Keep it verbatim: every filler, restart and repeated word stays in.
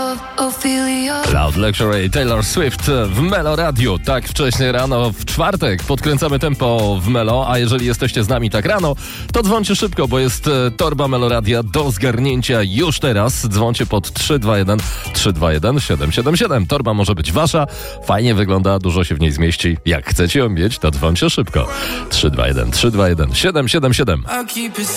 Loud Luxury, Taylor Swift w Melo Radio. Tak wcześnie rano w czwartek podkręcamy tempo w Melo, a jeżeli jesteście z nami tak rano, to dzwońcie szybko, bo jest e, torba Melo Radia do zgarnięcia już teraz. Dzwońcie pod trzy dwa jeden trzy dwa jeden siedem siedem siedem. Torba może być wasza, fajnie wygląda, dużo się w niej zmieści. Jak chcecie ją mieć, to dzwońcie szybko. trzy dwa jeden trzy dwa jeden siedem siedem siedem.